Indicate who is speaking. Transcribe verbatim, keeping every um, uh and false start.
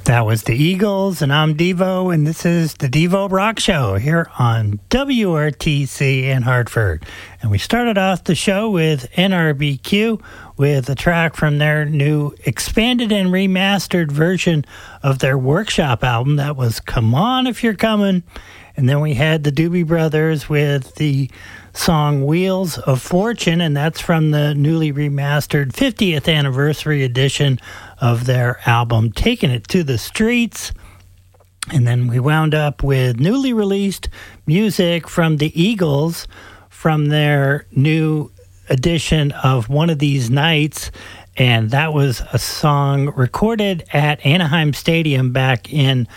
Speaker 1: That was the Eagles, and I'm Devo, and this is the Devo Rock Show here on W R T C in Hartford. And we started off the show with N R B Q with a track from their new expanded and remastered version of their Workshop album. That was Come On If You're Coming. And then we had the Doobie Brothers with the song Wheels of Fortune, and that's from the newly remastered fiftieth anniversary edition of their album Taking It to the Streets. And then we wound up with newly released music from the Eagles from their new edition of One of These Nights, and that was a song recorded at Anaheim Stadium back in